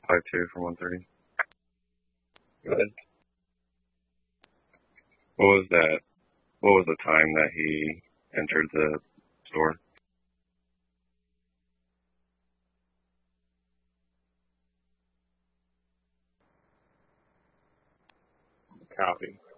5'2" for 130. Good. What was that? What was the time that he entered the store? Copy.